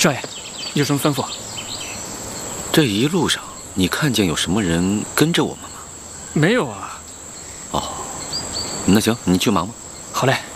少爷，有什么吩咐？ 这一路上，你看见有什么人跟着我们吗？ 没有啊。 哦，那行，你去忙吧。 好嘞。